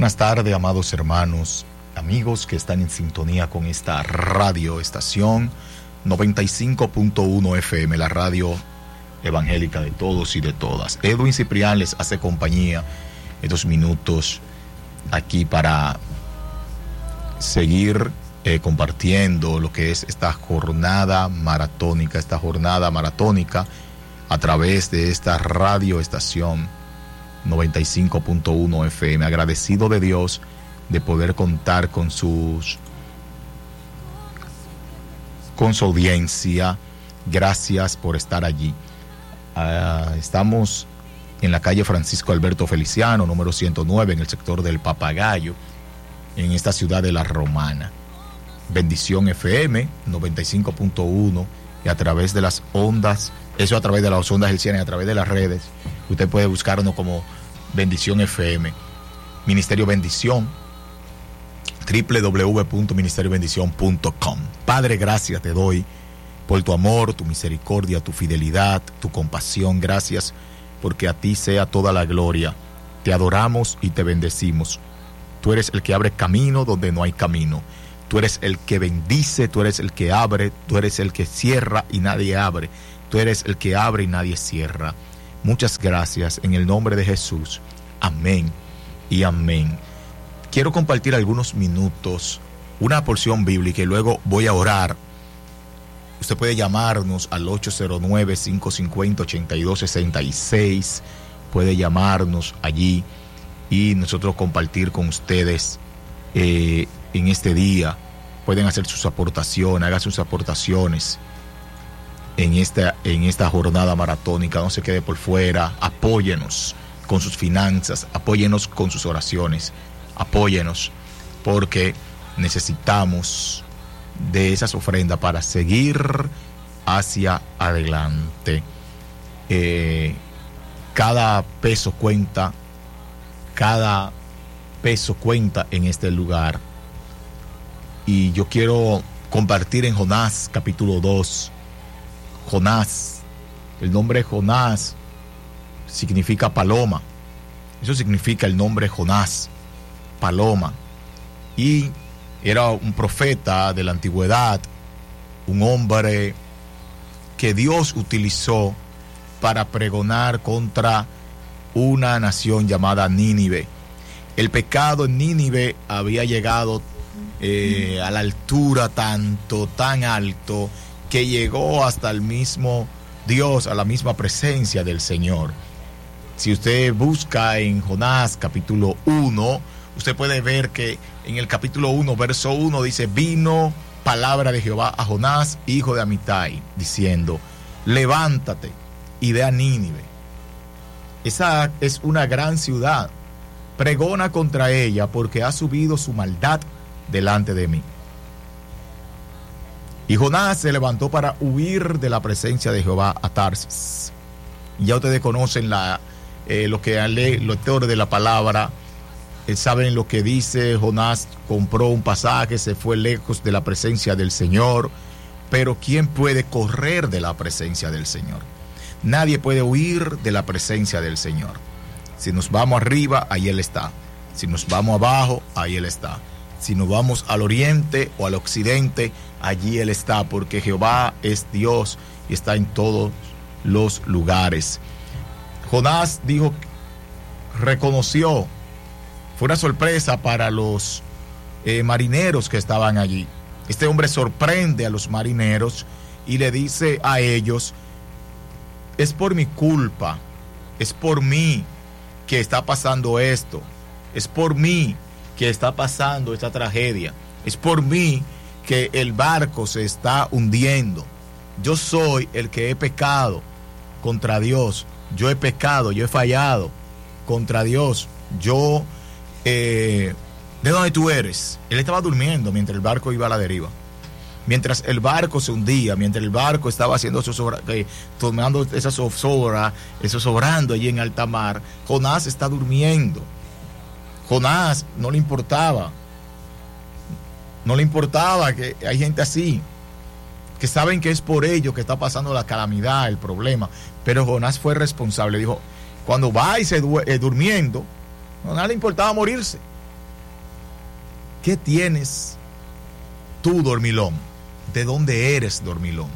Buenas tardes, amados hermanos, amigos que están en sintonía con esta radio estación 95.1 FM, la radio evangélica de todos y de todas. Edwin Ciprián les hace compañía estos minutos aquí para seguir compartiendo lo que es esta jornada maratónica a través de esta radio estación 95.1 FM. Agradecido de Dios de poder contar con su audiencia. Gracias por estar allí. Estamos en la calle Francisco Alberto Feliciano, número 109, en el sector del Papagayo, en esta ciudad de La Romana. Bendición FM 95.1 y a través de las ondas, eso a través de las ondas del cielo y a través de las redes. Usted puede buscarnos como Bendición FM. Ministerio Bendición, www.ministeriobendición.com. Padre, gracias te doy por tu amor, tu misericordia, tu fidelidad, tu compasión. Gracias porque a ti sea toda la gloria. Te adoramos y te bendecimos. Tú eres el que abre camino donde no hay camino. Tú eres el que bendice, tú eres el que abre, tú eres el que cierra y nadie abre. Tú eres el que abre y nadie cierra. Muchas gracias en el nombre de Jesús. Amén y amén. Quiero compartir algunos minutos, una porción bíblica y luego voy a orar. Usted puede llamarnos al 809-550-8266. Puede llamarnos allí y nosotros compartir con ustedes en este día. Pueden hacer sus aportaciones, hagan sus aportaciones en esta jornada maratónica. No se quede por fuera. Apóyenos con sus finanzas, apóyenos con sus oraciones, apóyenos porque necesitamos de esas ofrendas para seguir hacia adelante. Cada peso cuenta en este lugar. Y yo quiero compartir en Jonás capítulo 2. Jonás, el nombre Jonás significa paloma. Eso significa el nombre Jonás, paloma. Y era un profeta de la antigüedad, un hombre que Dios utilizó para pregonar contra una nación llamada Nínive. El pecado en Nínive había llegado a la altura tan alto que llegó hasta el mismo Dios, a la misma presencia del Señor. Si usted busca en Jonás capítulo 1, usted puede ver que en el capítulo 1, verso 1 dice: vino palabra de Jehová a Jonás, hijo de Amitai, diciendo: levántate y ve a Nínive. Esa es una gran ciudad. Pregona contra ella porque ha subido su maldad delante de mí. Y Jonás se levantó para huir de la presencia de Jehová a Tarsis. Ya ustedes conocen lo que los lectores de la palabra saben lo que dice. Jonás compró un pasaje, se fue lejos de la presencia del Señor. Pero ¿quién puede correr de la presencia del Señor? Nadie puede huir de la presencia del Señor. Si nos vamos arriba, ahí Él está. Si nos vamos abajo, ahí Él está. Si nos vamos al oriente o al occidente, allí Él está, porque Jehová es Dios y está en todos los lugares. Jonás reconoció, fue una sorpresa para los marineros que estaban allí. Este hombre sorprende a los marineros y le dice a ellos: es por mi culpa, es por mí que está pasando esto, es por mí que está pasando esta tragedia, es por mí que el barco se está hundiendo. Yo soy el que he pecado contra Dios, yo he pecado, yo he fallado contra Dios. ¿De dónde tú eres? Él estaba durmiendo mientras el barco iba a la deriva, mientras el barco se hundía, mientras el barco estaba haciendo tomando esa zozobra, eso sobrando allí en alta mar. Jonás está durmiendo. Jonás no le importaba que hay gente así, que saben que es por ello que está pasando la calamidad, el problema. Pero Jonás fue responsable. Dijo: cuando va y se durmiendo, no le importaba morirse. ¿qué tienes tú, dormilón? ¿De dónde eres, dormilón?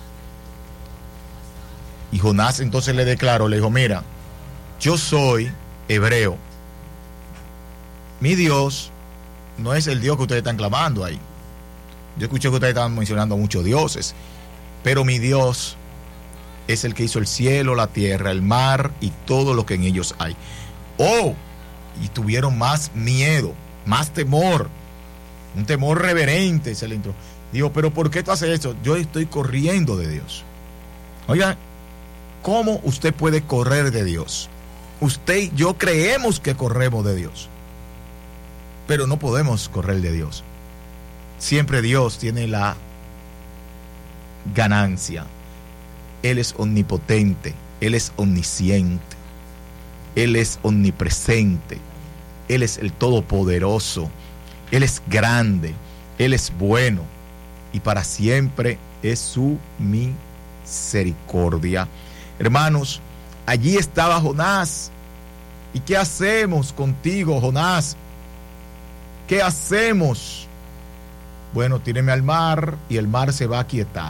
Y Jonás entonces le declaró, le dijo, mira, yo soy hebreo. Mi Dios no es el Dios que ustedes están clamando ahí. Yo escuché que ustedes estaban mencionando muchos dioses, pero mi Dios es el que hizo el cielo, la tierra, el mar y todo lo que en ellos hay. Oh, y tuvieron más miedo, más temor, un temor reverente, se le entró. Digo, pero ¿por qué tú haces eso? Yo estoy corriendo de Dios. Oiga, ¿cómo usted puede correr de Dios? Usted y yo creemos que corremos de Dios, pero no podemos correr de Dios. Siempre Dios tiene la ganancia. Él es omnipotente, Él es omnisciente, Él es omnipresente, Él es el todopoderoso, Él es grande, Él es bueno y para siempre es su misericordia. Hermanos, allí estaba Jonás. ¿Y qué hacemos contigo, Jonás? ¿Qué hacemos? Bueno, tíreme al mar y el mar se va a aquietar.